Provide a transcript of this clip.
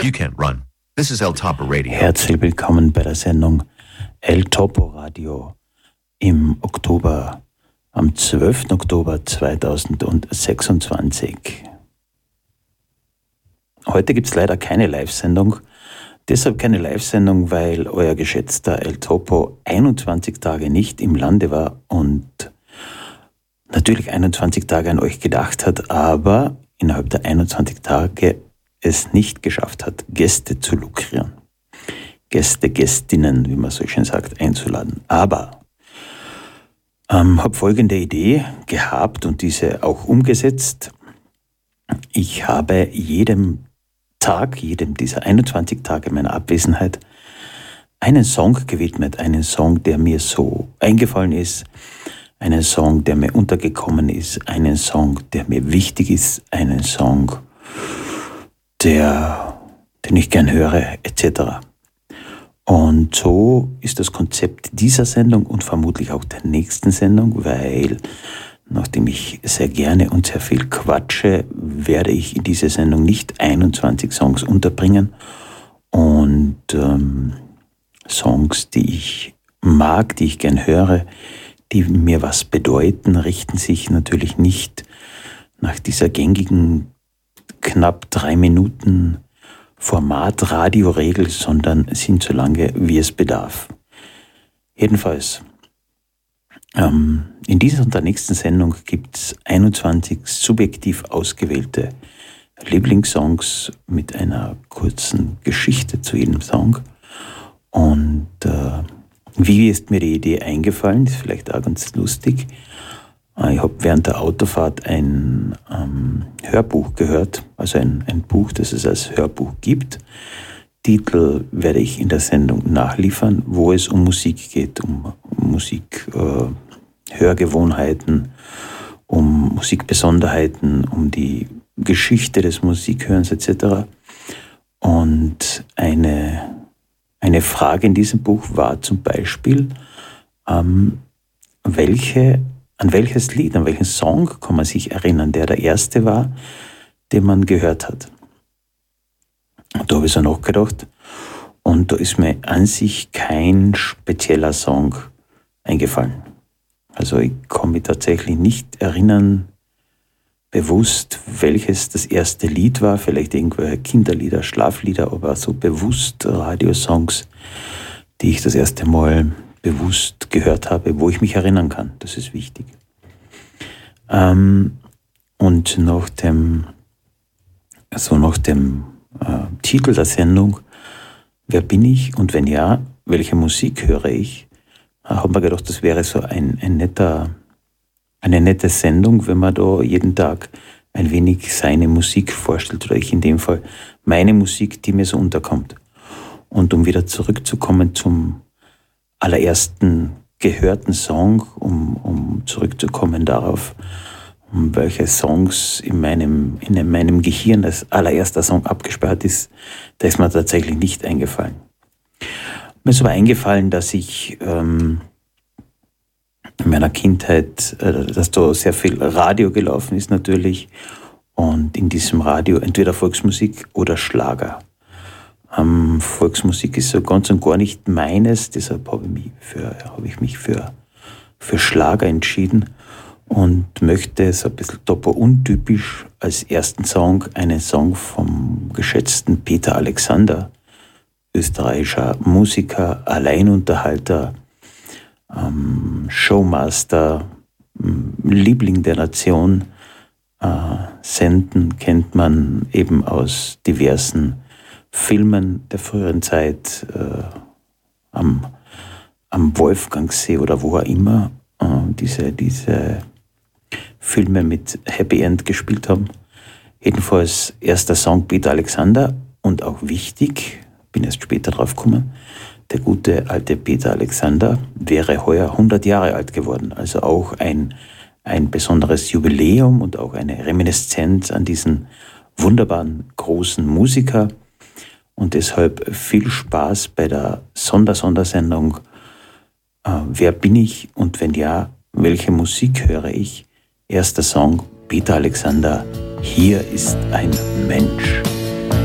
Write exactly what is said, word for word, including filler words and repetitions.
You can't run. This is El Topo Radio. Herzlich willkommen bei der Sendung El Topo Radio im Oktober, am zwölften Oktober zweitausendsechsundzwanzig. Heute gibt es leider keine Live-Sendung. Deshalb keine Live-Sendung, weil euer geschätzter El Topo einundzwanzig Tage nicht im Lande war und natürlich einundzwanzig Tage an euch gedacht hat, aber innerhalb der einundzwanzig Tage es nicht geschafft hat, Gäste zu lukrieren. Gäste, Gästinnen, wie man so schön sagt, einzuladen. Aber ähm, habe folgende Idee gehabt und diese auch umgesetzt. Ich habe jedem Tag, jedem dieser einundzwanzig Tage meiner Abwesenheit einen Song gewidmet, einen Song, der mir so eingefallen ist, einen Song, der mir untergekommen ist, einen Song, der mir wichtig ist, einen Song, der, den ich gern höre, et cetera. Und so ist das Konzept dieser Sendung und vermutlich auch der nächsten Sendung, weil nachdem ich sehr gerne und sehr viel quatsche, werde ich in diese Sendung nicht einundzwanzig Songs unterbringen. Und ähm, Songs, die ich mag, die ich gern höre, die mir was bedeuten, richten sich natürlich nicht nach dieser gängigen knapp drei Minuten Format-Radio-Regel, sondern sind so lange, wie es bedarf. Jedenfalls, ähm, in dieser und der nächsten Sendung gibt es einundzwanzig subjektiv ausgewählte Lieblingssongs mit einer kurzen Geschichte zu jedem Song. Und äh, wie ist mir die Idee eingefallen? Das ist vielleicht auch ganz lustig. Ich habe während der Autofahrt ein ähm, Hörbuch gehört, also ein, ein Buch, das es als Hörbuch gibt. Titel werde ich in der Sendung nachliefern, wo es um Musik geht, um, um Musik, äh, Hörgewohnheiten, um Musikbesonderheiten, um die Geschichte des Musikhörens et cetera. Und eine, eine Frage in diesem Buch war zum Beispiel, ähm, welche An welches Lied, an welchen Song kann man sich erinnern, der der erste war, den man gehört hat? Und da habe ich so nachgedacht und da ist mir an sich kein spezieller Song eingefallen. Also ich kann mich tatsächlich nicht erinnern, bewusst, welches das erste Lied war, vielleicht irgendwelche Kinderlieder, Schlaflieder, aber so bewusst Radiosongs, die ich das erste Mal bewusst gehört habe, wo ich mich erinnern kann. Das ist wichtig. Ähm, und nach dem, also nach dem äh, Titel der Sendung, wer bin ich und wenn ja, welche Musik höre ich, äh, habe mir gedacht, das wäre so ein, ein netter, eine nette Sendung, wenn man da jeden Tag ein wenig seine Musik vorstellt, oder ich in dem Fall meine Musik, die mir so unterkommt. Und um wieder zurückzukommen zum allerersten gehörten Song, um, um zurückzukommen darauf, um welche Songs in meinem, in meinem Gehirn als allererster Song abgespeichert ist, da ist mir tatsächlich nicht eingefallen. Mir ist aber eingefallen, dass ich ähm, in meiner Kindheit, äh, dass da sehr viel Radio gelaufen ist natürlich und in diesem Radio entweder Volksmusik oder Schlager. Ähm, Volksmusik ist so ganz und gar nicht meines, deshalb habe ich mich für, habe ich mich für, für Schlager entschieden und möchte so ein bisschen Topo untypisch als ersten Song einen Song vom geschätzten Peter Alexander, österreichischer Musiker, Alleinunterhalter, ähm, Showmaster, Liebling der Nation, äh, senden, kennt man eben aus diversen Filmen der früheren Zeit, äh, am, am Wolfgangsee oder wo auch immer, äh, diese, diese Filme mit Happy End gespielt haben. Jedenfalls erster Song Peter Alexander und auch wichtig, bin erst später drauf gekommen, der gute alte Peter Alexander wäre heuer hundert Jahre alt geworden. Also auch ein, ein besonderes Jubiläum und auch eine Reminiszenz an diesen wunderbaren großen Musiker. Und deshalb viel Spaß bei der Sonder-Sondersendung äh, Wer bin ich und wenn ja, welche Musik höre ich? Erster Song Peter Alexander, Hier ist ein Mensch.